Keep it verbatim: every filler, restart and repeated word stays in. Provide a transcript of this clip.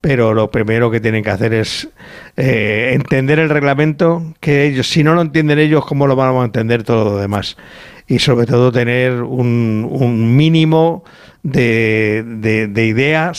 pero lo primero que tienen que hacer es eh, entender el reglamento, que ellos, si no lo entienden ellos, ¿cómo lo vamos a entender todo lo demás? Y sobre todo tener un, un mínimo de, de, de idea